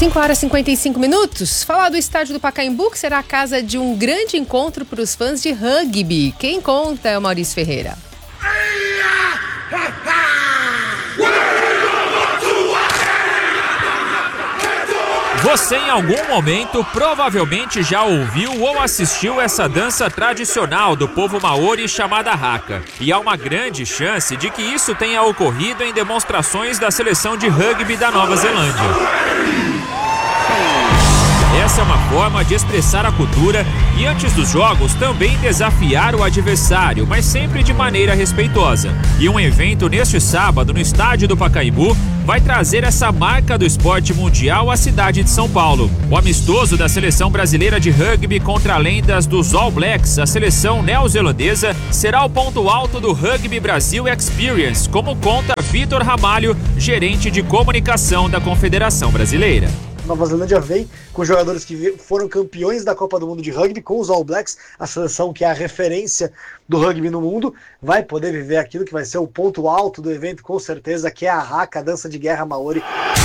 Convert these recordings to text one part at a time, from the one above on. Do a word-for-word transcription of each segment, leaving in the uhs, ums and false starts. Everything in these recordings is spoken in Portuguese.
cinco horas e cinquenta e cinco minutos. Falar do estádio do Pacaembu, que será a casa de um grande encontro para os fãs de rugby. Quem conta é o Maurício Ferreira. Você em algum momento provavelmente já ouviu ou assistiu essa dança tradicional do povo maori chamada haka. E há uma grande chance de que isso tenha ocorrido em demonstrações da seleção de rugby da Nova Zelândia. Essa é uma forma de expressar a cultura e antes dos jogos também desafiar o adversário, mas sempre de maneira respeitosa. E um evento neste sábado no estádio do Pacaembu vai trazer essa marca do esporte mundial à cidade de São Paulo. O amistoso da seleção brasileira de rugby contra lendas dos All Blacks, a seleção neozelandesa, será o ponto alto do Rugby Brasil Experience, como conta Vitor Ramalho, gerente de comunicação da Confederação Brasileira. Nova Zelândia vem com jogadores que foram campeões da Copa do Mundo de Rugby, com os All Blacks, a seleção que é a referência do rugby no mundo, vai poder viver aquilo que vai ser o ponto alto do evento, com certeza, que é a haka, a dança de guerra maori.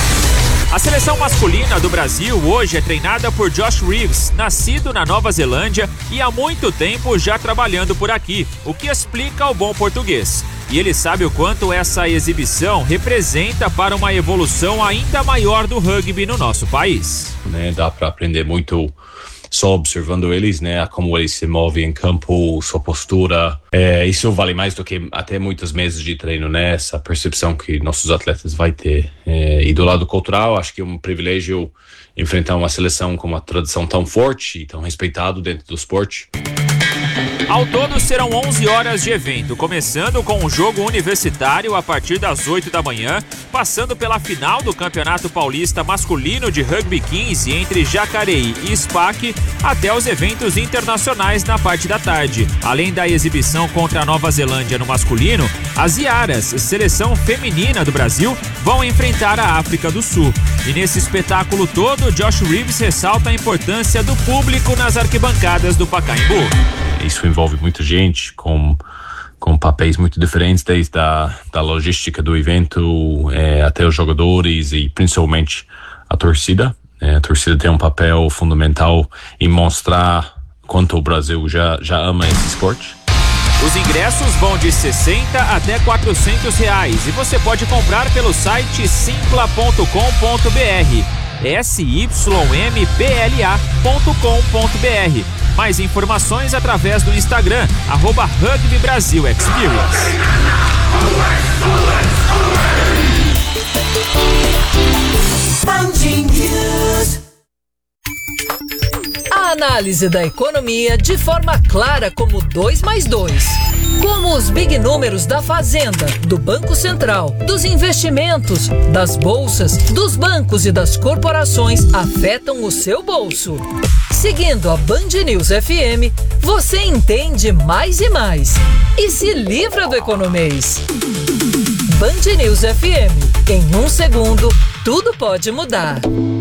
A seleção masculina do Brasil hoje é treinada por Josh Reeves, nascido na Nova Zelândia e há muito tempo já trabalhando por aqui, o que explica o bom português. E ele sabe o quanto essa exibição representa para uma evolução ainda maior do rugby no nosso país. Né, dá para aprender muito só observando eles, né, como eles se movem em campo, sua postura. É, isso vale mais do que até muitos meses de treino, né, essa percepção que nossos atletas vai ter. É, e do lado cultural, acho que é um privilégio enfrentar uma seleção com uma tradição tão forte e tão respeitado dentro do esporte. Ao todo serão onze horas de evento, começando com um jogo universitário a partir das oito da manhã, passando pela final do Campeonato Paulista Masculino de Rugby quinze entre Jacareí e S P A C, até os eventos internacionais na parte da tarde. Além da exibição contra a Nova Zelândia no masculino, as Iaras, seleção feminina do Brasil, vão enfrentar a África do Sul. E nesse espetáculo todo, Josh Reeves ressalta a importância do público nas arquibancadas do Pacaembu. Isso envolve muita gente com, com papéis muito diferentes, desde a da logística do evento é, até os jogadores e principalmente a torcida. É, a torcida tem um papel fundamental em mostrar quanto o Brasil já, já ama esse esporte. Os ingressos vão de sessenta até quatrocentos reais e você pode comprar pelo site simpla ponto com ponto br, S Y M P L A ponto com ponto br. Mais informações através do Instagram, arroba Rugby Brasil Experience. A análise da economia de forma clara como dois mais dois. Como os big números da Fazenda, do Banco Central, dos investimentos, das bolsas, dos bancos e das corporações afetam o seu bolso. Seguindo a Band News F M, você entende mais e mais e se livra do economês. Band News F M. Em um segundo, tudo pode mudar.